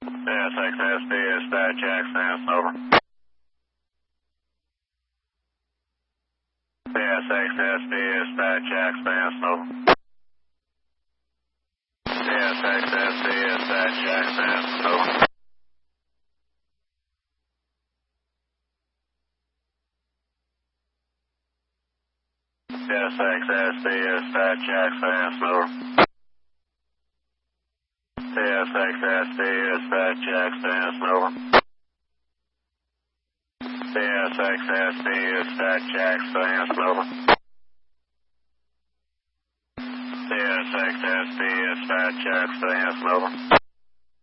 SXSD dispatch Jackson, over. SXSD dispatch Jackson, over. SXSD dispatch Jackson, over. SXSD dispatch Jackson, over. SXSD dispatch Jackson, over. SXSD dispatch Jackson, over. SXSD dispatch Jackson, over.